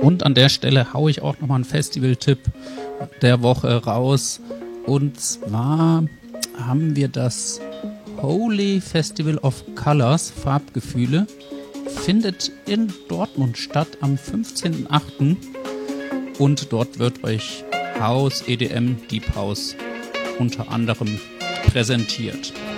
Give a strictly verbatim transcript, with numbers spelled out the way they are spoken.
Und an der Stelle haue ich auch nochmal einen Festival-Tipp der Woche raus. Und zwar haben wir das Holy Festival of Colors, Farbgefühle, findet in Dortmund statt am fünfzehnten achten Und dort wird euch House, E D M, Deep House unter anderem präsentiert.